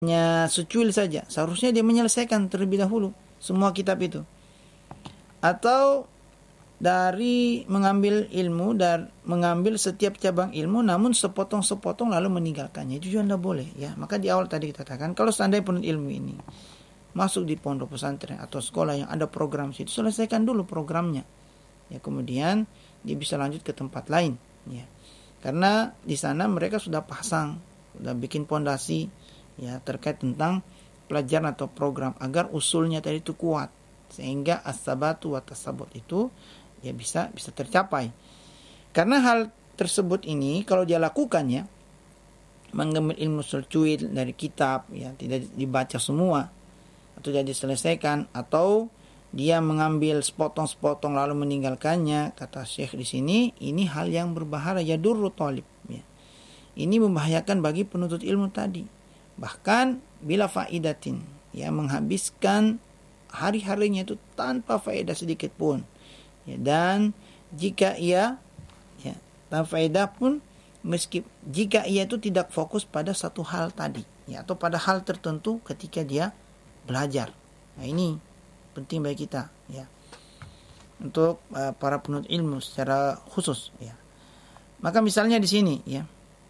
hanya secuil saja. Seharusnya dia menyelesaikan terlebih dahulu semua kitab itu. Atau dari mengambil ilmu dan mengambil setiap cabang ilmu namun sepotong-sepotong lalu meninggalkannya, itu juga tidak boleh ya. Maka di awal tadi kita katakan, kalau seandainya penuntut ilmu ini masuk di pondok pesantren atau sekolah yang ada program situ, selesaikan dulu programnya ya, kemudian dia bisa lanjut ke tempat lain ya, karena di sana mereka sudah pasang, sudah bikin pondasi ya terkait tentang pelajaran atau program agar usulnya tadi itu kuat, sehingga as-sabatu wa tasabut itu ya bisa tercapai. Karena hal tersebut ini kalau dia lakukan ya, mengambil ilmu secuil dari kitab ya, tidak dibaca semua atau tidak diselesaikan, atau dia mengambil sepotong-sepotong lalu meninggalkannya, kata Syekh di sini, ini hal yang berbahaya, yadurru talib ya. Ini membahayakan bagi penuntut ilmu tadi. Bahkan bila faidatin ya, menghabiskan hari-harinya itu tanpa faedah sedikit pun. Ya, dan jika ia ya, tanpa faedah pun, jika ia itu tidak fokus pada satu hal tadi ya, atau pada hal tertentu ketika dia belajar. Nah, ini penting bagi kita ya, untuk para penuntut ilmu secara khusus ya. Maka misalnya di sini ya,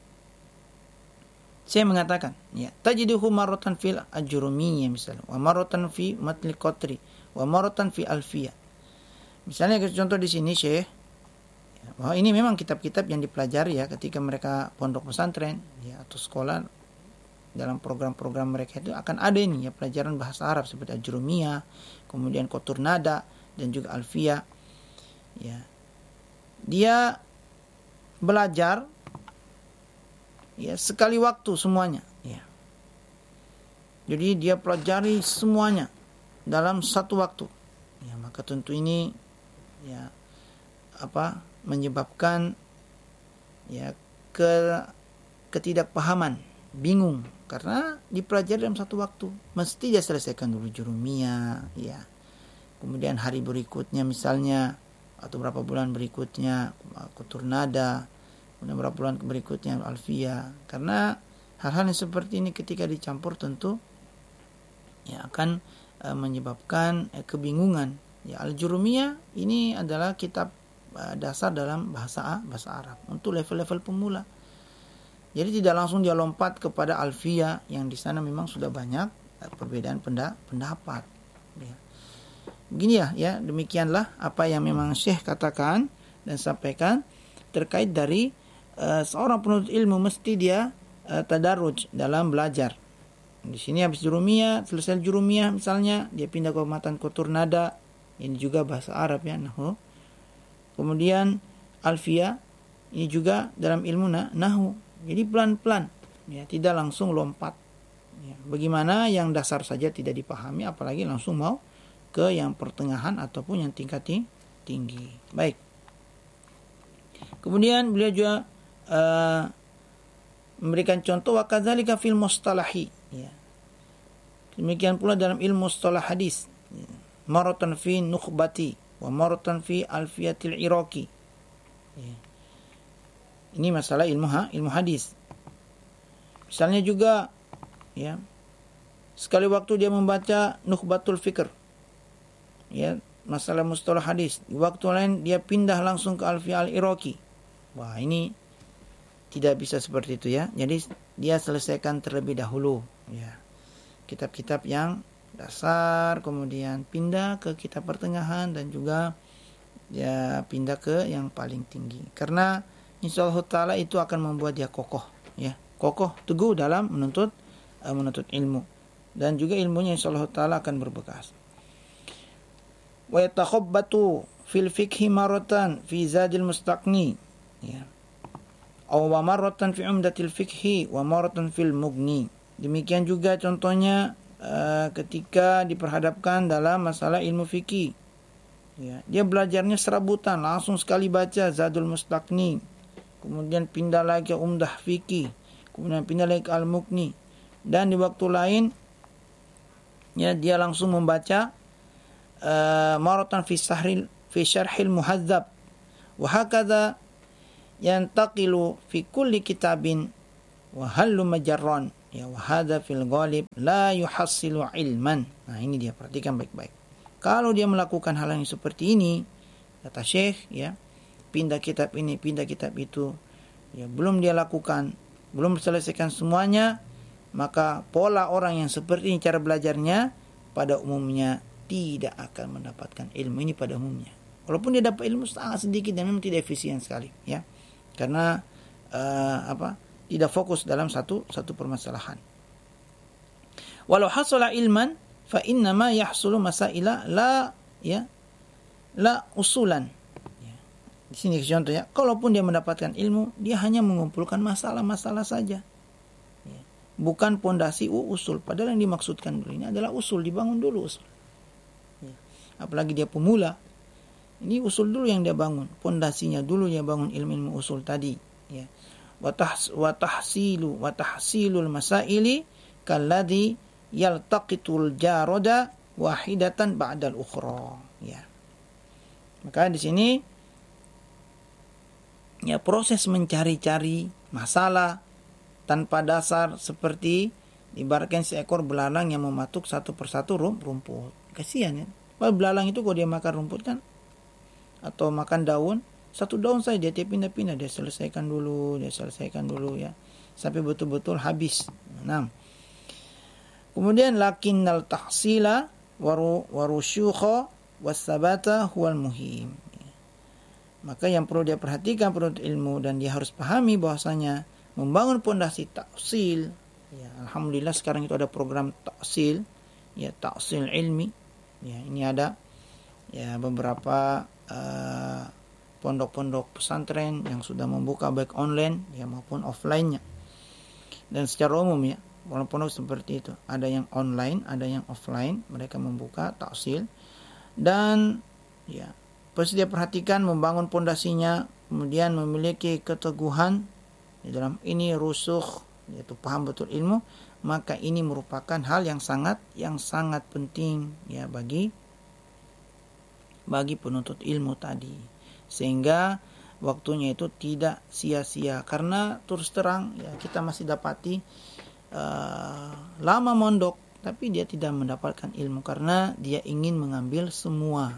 saya mengatakan ya, tajiduhu marratan fil ajrumiyya misalnya, wa marratan fi matli qatri, wa marratan fi alfiyah. Misalnya contoh di sini Syekh, bahwa ini memang kitab-kitab yang dipelajari ya ketika mereka pondok pesantren ya, atau sekolah, dalam program-program mereka itu akan ada ini ya, pelajaran bahasa Arab seperti Ajrumiyah, kemudian Qatur Nada dan juga Alfiyah. Ya. Dia belajar ya sekali waktu semuanya ya. Jadi dia pelajari semuanya dalam satu waktu. Ya, maka tentu ini ya menyebabkan ya ketidakpahaman, bingung, karena dipelajari dalam satu waktu. Mesti dia selesaikan dulu Jurumiyah ya, kemudian hari berikutnya misalnya atau berapa bulan berikutnya Qatur Nada, kemudian berapa bulan berikutnya Alfiyah. Karena hal-hal yang seperti ini ketika dicampur tentu ya akan menyebabkan kebingungan. Ya, Al-Jurumiyah ini adalah kitab dasar dalam bahasa Arab untuk level-level pemula. Jadi tidak langsung dia lompat kepada Alfiyah yang di sana memang sudah banyak perbedaan pendapat. Ya. Begini ya, demikianlah apa yang memang Syekh katakan dan sampaikan terkait dari seorang penuntut ilmu mesti dia tadarruj dalam belajar. Di sini habis Jurumiyah, selesai Jurumiyah misalnya, dia pindah ke matan Qatur Nada. Ini juga bahasa Arab ya, nahwu. Kemudian Alfiyah, ini juga dalam ilmu nahwu. Jadi pelan-pelan ya, tidak langsung lompat. Ya, bagaimana yang dasar saja tidak dipahami, apalagi langsung mau ke yang pertengahan ataupun yang tingkat tinggi. Baik. Kemudian beliau juga memberikan contoh wa kadzalika fil mustalahi ya. Demikian pula dalam ilmu mustalah hadis. Ya. Maratan fi nukhbati wa maratan fi alfiyatil iraqi. Ya. Ini masalah ilmu hadis. Misalnya juga ya, sekali waktu dia membaca Nukhbatul Fikr. Ya, masalah mustalah hadis. Di waktu lain dia pindah langsung ke Alfiyah al-Iraqi. Wah, ini tidak bisa seperti itu ya. Jadi dia selesaikan terlebih dahulu ya, kitab-kitab yang dasar, kemudian pindah ke kitab pertengahan dan juga ya pindah ke yang paling tinggi. Karena insyaallah taala itu akan membuat dia kokoh ya, kokoh teguh dalam menuntut ilmu, dan juga ilmunya insyaallah taala akan berbekas. Wa yatakhabbatu fil fiqhi maratan fi zadil mustaqni ya, aw maratan fi umdatil fiqhi wa maratan fil mughni. Demikian juga contohnya ketika diperhadapkan dalam masalah ilmu fikih ya, dia belajarnya serabutan, langsung sekali baca Zadul Mustaqni, kemudian pindah lagi ke Umdah Fikih, kemudian pindah lagi ke Al-Mughni, dan di waktu lain ya dia langsung membaca maratan fi syarhil muhadzab wa hakadha yantaqilu fi kulli kitabin wa hallu majarran Ya, wa hadza fil ghalib la yuhassilu ilman. Nah, ini dia, perhatikan baik-baik. Kalau dia melakukan hal yang seperti ini, kata Syekh, ya, pindah kitab ini, pindah kitab itu, ya, belum dia lakukan, belum selesaikan semuanya, maka pola orang yang seperti ini cara belajarnya pada umumnya tidak akan mendapatkan ilmu ini pada umumnya. Walaupun dia dapat ilmu sangat sedikit dan memang tidak efisien sekali, ya. Karena tidak fokus dalam satu permasalahan. Walau hasala ilman fa inna ma yahsulu masaila la usulan. Ya. Di sini contohnya, kalaupun dia mendapatkan ilmu, dia hanya mengumpulkan masalah-masalah saja. Ya. Bukan pondasi usul. Padahal yang dimaksudkan dulu ini adalah usul, dibangun dulu usul. Ya. Apalagi dia pemula, ini usul dulu yang dia bangun, pondasinya dulu dia bangun ilmu usul tadi. Ya. Wa tahsilul masaili kalladhi yaltaqitul jarada wahidatan ba'dal ukhra. Ya. Maka di sini ya proses mencari-cari masalah tanpa dasar seperti ibaratkan seekor belalang yang mematuk satu persatu rumput. Kasihan ya. Belalang itu kalau dia makan rumput kan atau makan daun, satu daun saja dia pindah-pindah, dia selesaikan dulu ya, sampai betul-betul habis. Nah, kemudian lakinnal tahsila warusyukha wasabata huwal muhim. Maka yang perlu dia perhatikan penuntut ilmu dan dia harus pahami bahwasanya membangun pondasi tahsil, ya, alhamdulillah sekarang itu ada program tahsil, ya, tahsil ilmi. Ya, ini ada ya beberapa pondok-pondok pesantren yang sudah membuka baik online ya maupun offline-nya. Dan secara umum ya, pondok-pondok seperti itu, ada yang online, ada yang offline, mereka membuka tahsil. Dan ya, pasti dia perhatikan membangun pondasinya, kemudian memiliki keteguhan di dalam ini rusukh, yaitu paham betul ilmu, maka ini merupakan hal yang sangat penting ya bagi penuntut ilmu tadi, sehingga waktunya itu tidak sia-sia. Karena terus terang ya, kita masih dapati lama mondok tapi dia tidak mendapatkan ilmu karena dia ingin mengambil semua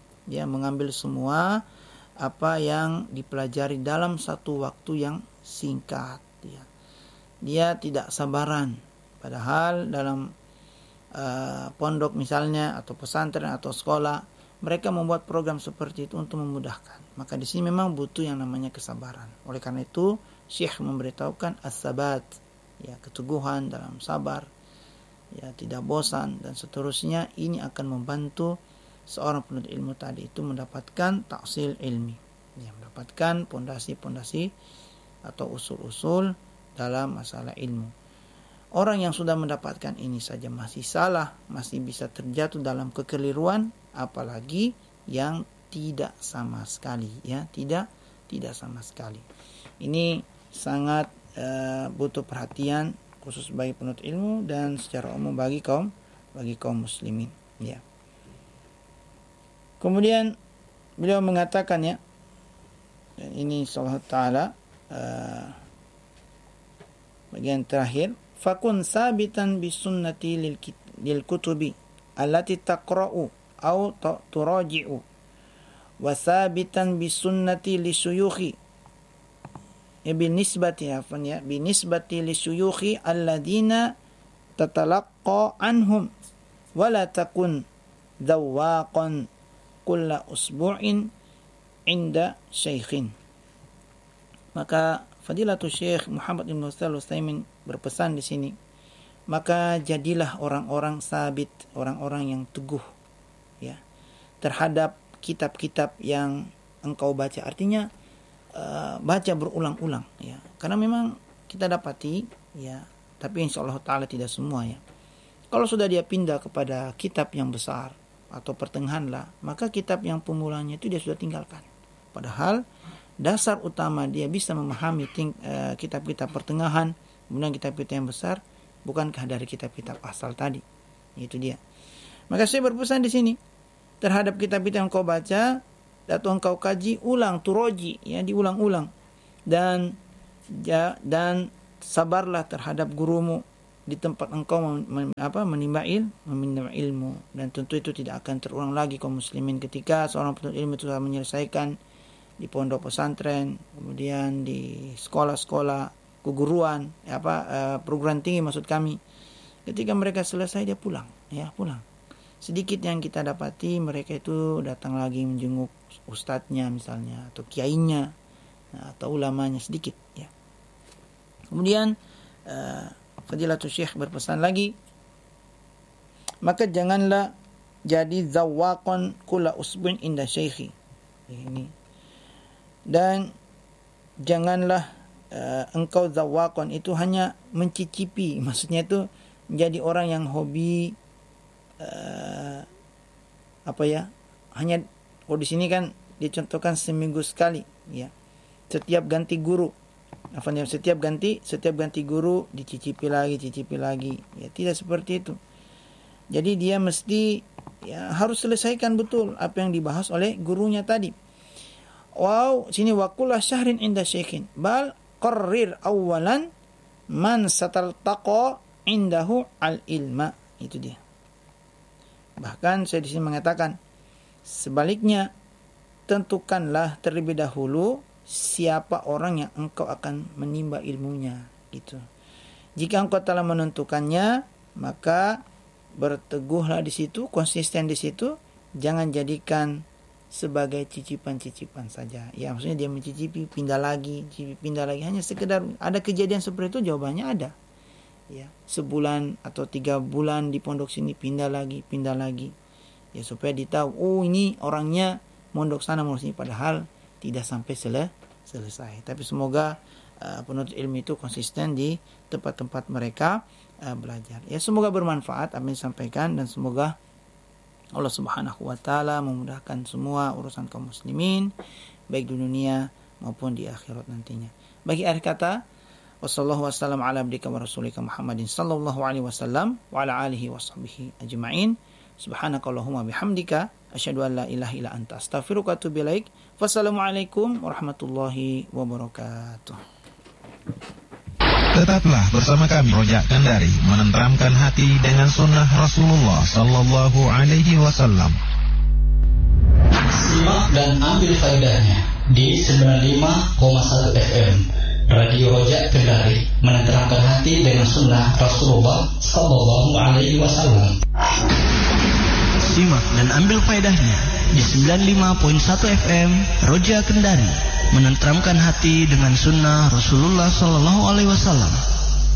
apa yang dipelajari dalam satu waktu yang singkat ya. Dia tidak sabaran, padahal dalam pondok misalnya atau pesantren atau sekolah mereka membuat program seperti itu untuk memudahkan. Maka di sini memang butuh yang namanya kesabaran. Oleh karena itu, Syekh memberitahukan as-sabat, ya, keteguhan dalam sabar, ya, tidak bosan dan seterusnya. Ini akan membantu seorang penuntut ilmu tadi itu mendapatkan tahsil ilmi, ya, mendapatkan pondasi-pondasi atau usul-usul dalam masalah ilmu. Orang yang sudah mendapatkan ini saja masih salah, masih bisa terjatuh dalam kekeliruan, apalagi yang tidak sama sekali, ya, tidak sama sekali. Ini sangat butuh perhatian khusus bagi penuntut ilmu dan secara umum bagi kaum muslimin, ya. Kemudian beliau mengatakan ya, dan ini insyaallah taala bagian terakhir, fakun sabitan bisunnati lil kutubi allati taqra'u au turaji'u wa sabitan bisunnati lisyuyukhi binisbati lisyuyukhi alladhina tatalaqqa anhum wa la takun dhawaqan kulla usbu'in inda syaikhin. Maka Fadilatul Syekh Muhammad bin Shalih Al-Utsaimin berpesan di sini, maka jadilah orang-orang sabit, orang-orang yang teguh ya terhadap kitab-kitab yang engkau baca. Artinya baca berulang-ulang ya. Karena memang kita dapati ya, tapi insyaallah taala tidak semua ya. Kalau sudah dia pindah kepada kitab yang besar atau pertengahan lah, maka kitab yang pemulanya itu dia sudah tinggalkan. Padahal dasar utama dia bisa memahami kitab-kitab pertengahan, kemudian kitab-kitab yang besar, bukankah dari kitab-kitab asal tadi? Itu dia. Maka saya berpesan di sini terhadap kitab-kitab yang kau baca atau engkau kaji ulang, turoji, ya, diulang-ulang, dan sabarlah terhadap gurumu di tempat engkau menimba ilmu, dan tentu itu tidak akan terulang lagi kaum muslimin ketika seorang penuntut ilmu itu telah menyelesaikan di pondok pesantren, kemudian di sekolah-sekolah keguruan, perguruan tinggi maksud kami. Ketika mereka selesai dia pulang. Sedikit yang kita dapati mereka itu datang lagi menjenguk ustadznya misalnya, atau kiainya, atau ulamanya sedikit. Ya. Kemudian Fadilatul Syekh berpesan lagi, maka janganlah jadi zawaqan kula usbun inda syekhi. Ini. Dan janganlah engkau zawaqan itu hanya mencicipi, maksudnya itu menjadi orang yang hobi hanya kalau di sini kan dicontohkan seminggu sekali, ya. Setiap ganti guru, setiap ganti guru dicicipi lagi, ya tidak seperti itu. Jadi dia mesti harus selesaikan betul apa yang dibahas oleh gurunya tadi. Sini wakullah syahrin inda syekhin bal qarrir awalan man sataltaqa indahu al ilma. Itu dia. Bahkan saya di sini mengatakan sebaliknya, tentukanlah terlebih dahulu siapa orang yang engkau akan menimba ilmunya, gitu. Jika engkau telah menentukannya, maka berteguhlah di situ, konsisten di situ, jangan jadikan sebagai cicipan-cicipan saja. Ya, maksudnya dia mencicipi, pindah lagi, hanya sekedar ada kejadian seperti itu, jawabannya ada. Ya, sebulan atau 3 bulan di pondok sini pindah lagi. Ya, supaya ditahu, ini orangnya mondok sana, mondok sini, padahal tidak sampai selesai. Tapi semoga penuntut ilmu itu konsisten di tempat-tempat mereka belajar. Ya, semoga bermanfaat apa yang disampaikan, dan semoga Allah Subhanahu wa taala memudahkan semua urusan kaum muslimin baik di dunia maupun di akhirat nantinya. Bagi akhir kata, wassallallahu wasallam ala abdika wa rasulika Muhammadin sallallahu alaihi wasallam wa ala alihi washabbihi ajma'in. Subhanakallahumma bihamdika asyhadu an la ilaha illa anta astaghfiruka wa atubu ilaik. Wassalamualaikum warahmatullahi wabarakatuh. Tetaplah bersama kami Rojak Kendari, menenteramkan hati dengan sunnah Rasulullah sallallahu alaihi wasallam. Simak dan ambil faedahnya di 95,1 FM Radio Rojak Kendari, menenteramkan hati dengan sunnah Rasulullah sallallahu alaihi wasallam. Simak dan ambil faedahnya di 95.1 FM Roja Kendari, menenteramkan hati dengan sunnah Rasulullah sallallahu alaihi wasallam.